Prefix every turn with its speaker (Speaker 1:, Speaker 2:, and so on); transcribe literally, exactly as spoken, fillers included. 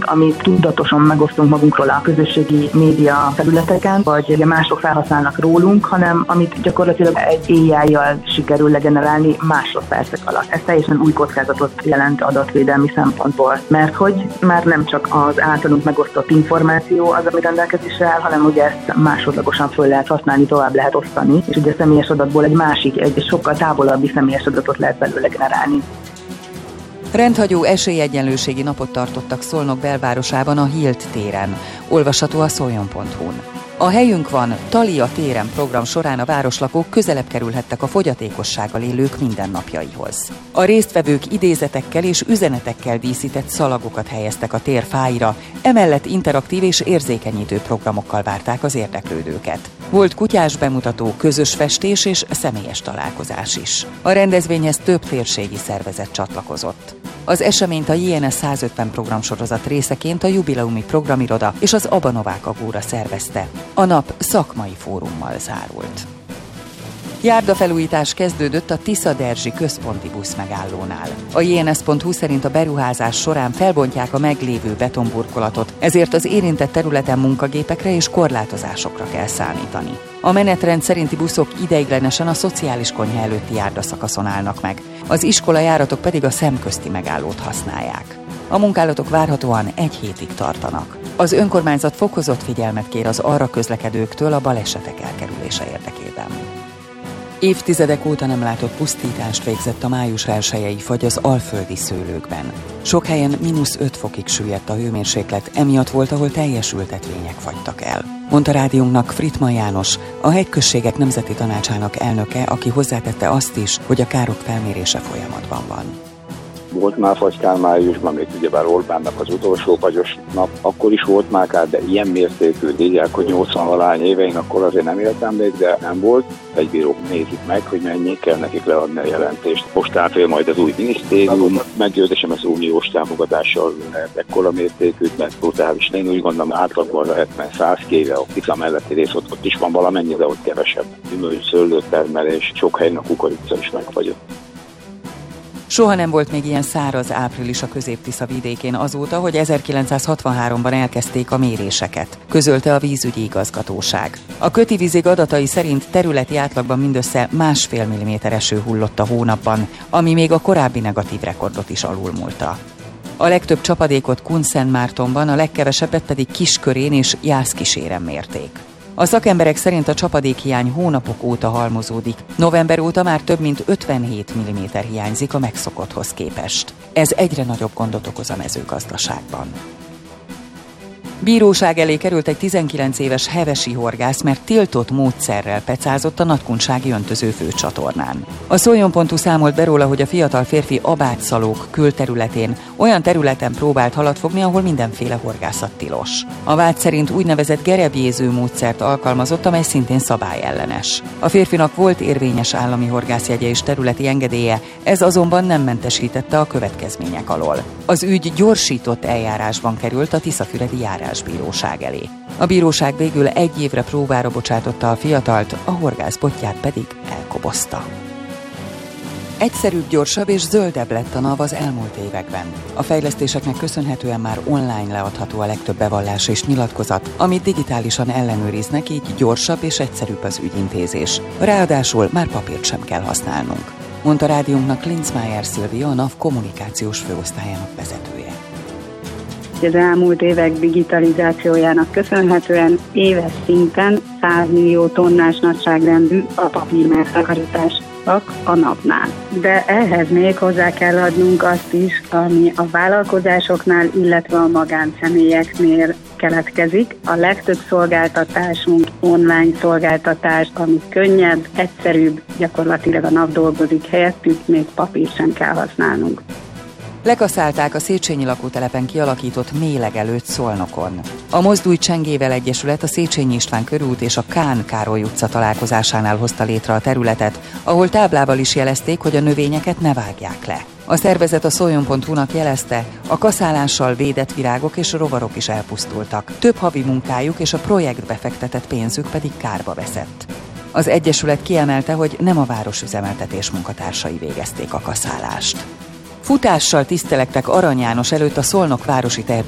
Speaker 1: amit tudatosan megosztunk magunkról a közösségi média felületeken, vagy mások felhasználnak rólunk, hanem amit gyakorlatilag egy á i-jal sikerül legenerálni másodpercek alatt. Ez teljesen új kockázatot jelent adatvédelmi szempontból, mert hogy már nem csak az általunk megosztott információ az, ami rendelkezésre áll, hanem ugye ezt másodlagosan föl lehet használni, tovább lehet osztani, és ugye a személyes adatból egy másik, egy sokkal távolabbi személyes adatot lehet belőle generálni.
Speaker 2: Rendhagyó esélyegyenlőségi napot tartottak Szolnok belvárosában a Hilt téren. Olvasható a szoljon pont hu-n. A Helyünk van, Tali a téren program során a városlakók közelebb kerülhettek a fogyatékossággal élők mindennapjaihoz. A résztvevők idézetekkel és üzenetekkel díszített szalagokat helyeztek a tér fáira, emellett interaktív és érzékenyítő programokkal várták az érdeklődőket. Volt kutyás bemutató, közös festés és személyes találkozás is. A rendezvényhez több térségi szervezet csatlakozott. Az eseményt a jé en es százötven programsorozat részeként a Jubileumi Programiroda és az Abanovák Agóra szervezte. A nap szakmai fórummal zárult. Járdafelújítás kezdődött a Tisza-Derzsi központi buszmegállónál. A jé en es pont hu szerint a beruházás során felbontják a meglévő betonburkolatot, ezért az érintett területen munkagépekre és korlátozásokra kell számítani. A menetrend szerinti buszok ideiglenesen a szociális konyha előtti járdaszakaszon állnak meg, az iskolajáratok pedig a szemközti megállót használják. A munkálatok várhatóan egy hétig tartanak. Az önkormányzat fokozott figyelmet kér az arra közlekedőktől a balesetek elkerülése érdekében. Évtizedek óta nem látott pusztítást végzett a május elsejei fagy az alföldi szőlőkben. Sok helyen mínusz öt fokig süllyedt a hőmérséklet, emiatt volt, ahol teljes ültetvények fagytak el. Mondta rádiónknak Frittmann János, a Hegyközségek Nemzeti Tanácsának elnöke, aki hozzátette azt is, hogy a károk felmérése folyamatban van.
Speaker 3: Volt már fagykár májusban, még ugyebár Orbánnak az utolsó fagyos nap, akkor is volt már kár, de ilyen mértékű, így hogy nyolcvan-valány évein, akkor azért nem éltem még, de nem volt. Egy bírók nézik meg, hogy mennyi kell nekik leadni a jelentést. Most áll majd az új minisztérium, meggyőzésem az uniós támogatással lehet ekkora mértékű, mert brutális. Én úgy gondolom, átlagban lehetne száz kéve, a Tisza melletti rész ott, ott is van valamennyi, de ott kevesebb. Gyümölcs, szőlőtermelés, sok helyen a kukorica is megfagyott.
Speaker 2: Soha nem volt még ilyen száraz április a Közép-Tisza vidékén azóta, hogy ezerkilencszázhatvanháromban elkezdték a méréseket, közölte a vízügyi igazgatóság. A Köti Vízig adatai szerint területi átlagban mindössze másfél milliméter eső hullott a hónapban, ami még a korábbi negatív rekordot is alulmúlta. A legtöbb csapadékot Kunszentmártonban, a legkevesebbet pedig Kiskörén és Jászkíséren mérték. A szakemberek szerint a csapadékhiány hónapok óta halmozódik. November óta már több mint ötvenhét milliméter hiányzik a megszokotthoz képest. Ez egyre nagyobb gondot okoz a mezőgazdaságban. Bíróság elé került egy tizenkilenc éves hevesi horgász, mert tiltott módszerrel pecázott a Nagykunsági öntöző főcsatornán. A szoljon pont hu számolt be róla, hogy a fiatal férfi Abátszalók külterületén olyan területen próbált halat fogni, ahol mindenféle horgászat tilos. A vád szerint úgynevezett gerebjéző módszert alkalmazott, amely szintén szabályellenes. A férfinak volt érvényes állami horgászjegye és területi engedélye, ez azonban nem mentesítette a következmények alól. Az ügy gyorsított eljárásban került a Tiszafüredi járásbíróság elé. A bíróság végül egy évre próbára bocsátotta a fiatalt, a horgász botját pedig elkobozta. Egyszerűbb, gyorsabb és zöldebb lett a NAV az elmúlt években. A fejlesztéseknek köszönhetően már online leadható a legtöbb bevallás és nyilatkozat, amit digitálisan ellenőriznek, így gyorsabb és egyszerűbb az ügyintézés. Ráadásul már papírt sem kell használnunk, mondta rádiónknak Linzmeier Szilvia, a NAV kommunikációs főosztályának vezetője.
Speaker 4: Az elmúlt évek digitalizációjának köszönhetően éves szinten száz millió tonnás nagyságrendű a papír megtakarítás a napnál. De ehhez még hozzá kell adnunk azt is, ami a vállalkozásoknál, illetve a magánszemélyeknél keletkezik. A legtöbb szolgáltatásunk online szolgáltatás, ami könnyebb, egyszerűbb, gyakorlatilag a nap dolgozik helyettük, még papírt sem kell használnunk.
Speaker 2: Lekaszálták a Széchenyi lakótelepen kialakított mélegelőt Szolnokon. A Mozdulj Csengével Egyesület a Széchenyi István körút és a Kán Károly utca találkozásánál hozta létre a területet, ahol táblával is jelezték, hogy a növényeket ne vágják le. A szervezet a szoljon pont hu-nak jelezte, a kaszálással védett virágok és rovarok is elpusztultak. Több havi munkájuk és a projektbe fektetett pénzük pedig kárba veszett. Az Egyesület kiemelte, hogy nem a városüzemeltetés munkatársai végezték a kaszálást. Futással tisztelektek Arany János előtt a Szolnok városi